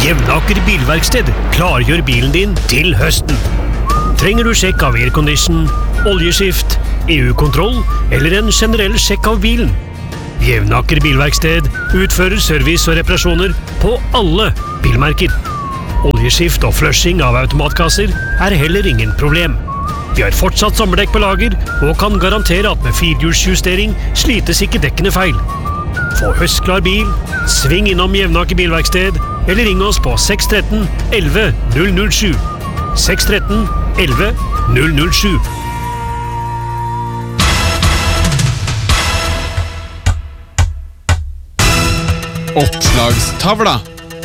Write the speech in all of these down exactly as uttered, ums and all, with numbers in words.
Jevnaker bilverksted klargjør bilen din til høsten. Trenger du sjekk av aircondition, oljeskift, E U-kontroll eller en generell sjekk av bilen? Jevnaker bilverksted utfører service og reparasjoner på alle bilmerker. Oljeskift og flushing av automatkasser er heller ingen problem. Vi har fortsatt sommerdekk på lager og kan garantere at med firehjulsjustering slites ikke dekkene feil. Få høstklar bil, sving innom Jevnaker bilverksted eller ring oss på seks ett tre elleve null null sju. seks ett tre elleve null null sju. Oppslagstavla.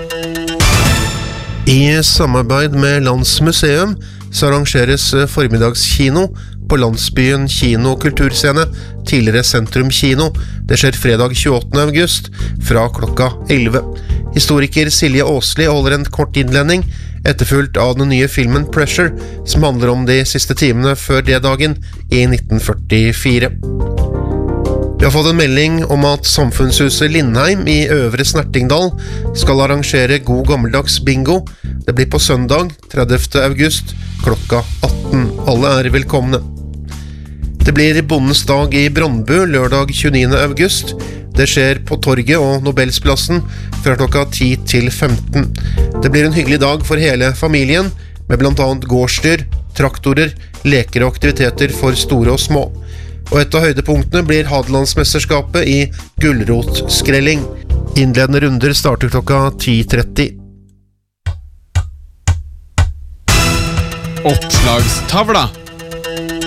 I samarbeid med Landsmuseum så arrangeres formiddagskino på Landsbyen Kino og Kulturscene, tidligere Sentrum Kino. Det skjer fredag tjueåttende august fra klokka elleve. Historiker Silje Åsli holder en kort innledning, etterfulgt av den nye filmen Pressure, som handler om de siste timene før D-dagen i nitten førtifire. Vi har fått en melding om at Samfunnshuset Lindheim i Øvre Snertingdal skal arrangere god gammeldags bingo. Det blir på søndag tredivte august klokka atten. Alle er velkomne. Det blir Bondens dag i Brandbu lørdag tjueniende august. Det skjer på Torget og Nobelsplassen fra klokka ti til femten. Det blir en hyggelig dag for hele familien, med blant annet gårdsdyr, traktorer, leker og aktiviteter for store og små. Og et av høydepunktene blir Hadelandsmesterskapet i gulrotskrelling. Innledende runder starter klokka ti tretti. Oppslagstavla.